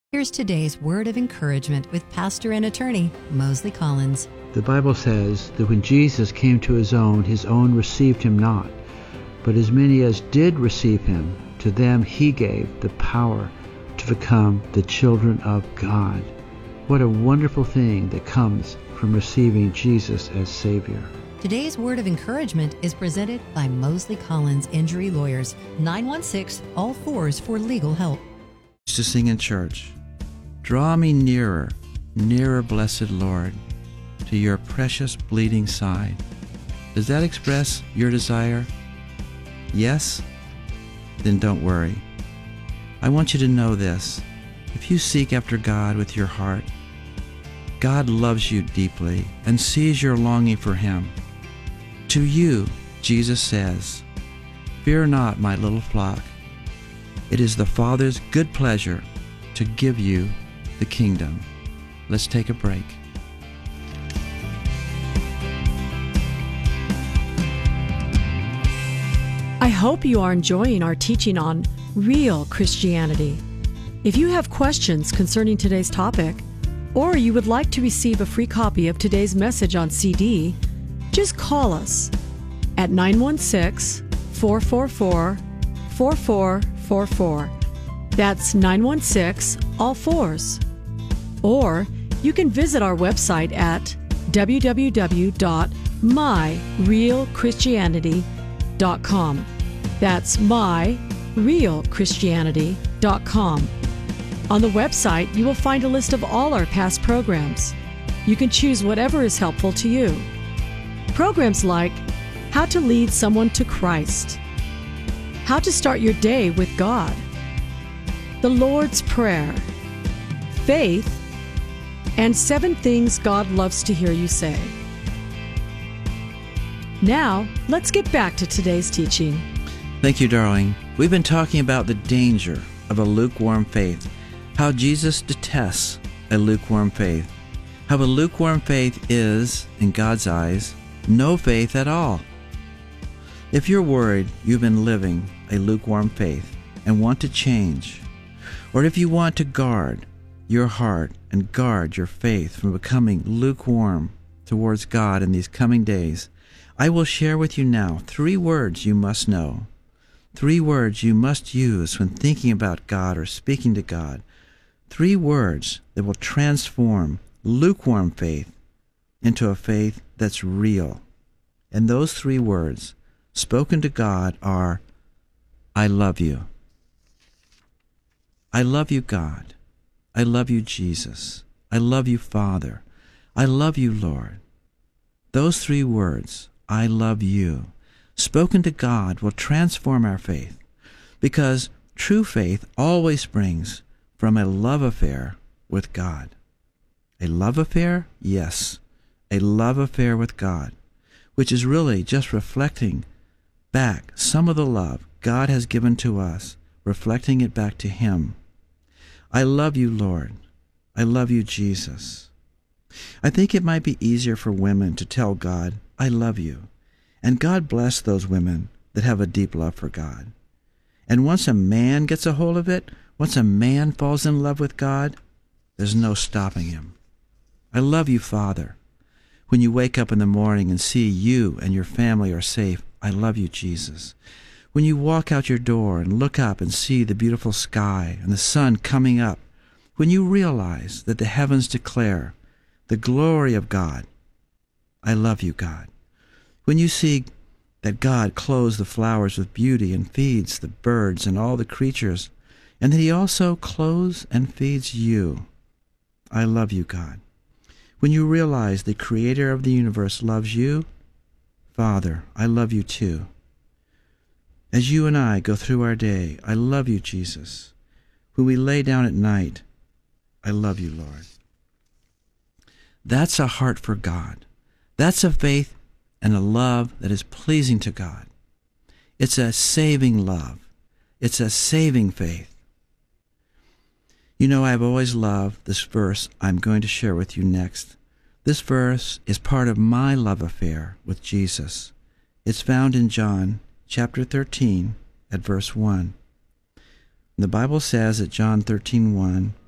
Here's today's word of encouragement with pastor and attorney Mosley Collins. The Bible says that when Jesus came to his own received him not. But as many as did receive him, to them he gave the power to become the children of God. What a wonderful thing that comes from receiving Jesus as Savior. Today's word of encouragement is presented by Mosley Collins Injury Lawyers, 916-ALL-4s for legal help. To sing in church, draw me nearer, nearer, blessed Lord, to your precious bleeding side. Does that express your desire? Yes? Then don't worry. I want you to know this. If you seek after God with your heart, God loves you deeply and sees your longing for Him. To you, Jesus says, "Fear not, my little flock. It is the Father's good pleasure to give you the kingdom." Let's take a break. I hope you are enjoying our teaching on real Christianity. If you have questions concerning today's topic, or you would like to receive a free copy of today's message on CD, just call us at 916-444-4444. That's 916-ALL-4s. Or you can visit our website at www.myrealchristianity.com. That's myrealchristianity.com. On the website, you will find a list of all our past programs. You can choose whatever is helpful to you. Programs like How to Lead Someone to Christ, How to Start Your Day with God, The Lord's Prayer, Faith, and 7 Things God Loves to Hear You Say. Now, let's get back to today's teaching. Thank you, darling. We've been talking about the danger of a lukewarm faith, how Jesus detests a lukewarm faith, how a lukewarm faith is, in God's eyes, no faith at all. If you're worried you've been living a lukewarm faith and want to change, or if you want to guard your heart and guard your faith from becoming lukewarm towards God in these coming days, I will share with you now 3 words you must know. 3 words you must use when thinking about God or speaking to God. 3 words that will transform lukewarm faith into a faith that's real. And those 3 words, spoken to God, are, I love you. I love you, God. I love you, Jesus. I love you, Father. I love you, Lord. Those 3 words, I love you, spoken to God, will transform our faith, because true faith always springs from a love affair with God. A love affair? Yes, a love affair with God, which is really just reflecting back some of the love God has given to us, reflecting it back to Him. I love you, Lord. I love you, Jesus. I think it might be easier for women to tell God, I love you. And God bless those women that have a deep love for God. And once a man gets a hold of it, once a man falls in love with God, there's no stopping him. I love you, Father. When you wake up in the morning and see you and your family are safe, I love you, Jesus. When you walk out your door and look up and see the beautiful sky and the sun coming up, when you realize that the heavens declare the glory of God, I love you, God. When you see that God clothes the flowers with beauty and feeds the birds and all the creatures, and that He also clothes and feeds you, I love you, God. When you realize the Creator of the universe loves you, Father, I love you too. As you and I go through our day, I love you, Jesus. When we lay down at night, I love you, Lord. That's a heart for God. That's a faith and a love that is pleasing to God. It's a saving love. It's a saving faith. You know, I've always loved this verse I'm going to share with you next. This verse is part of my love affair with Jesus. It's found in John chapter 13 at verse 1. The Bible says at John 13:1,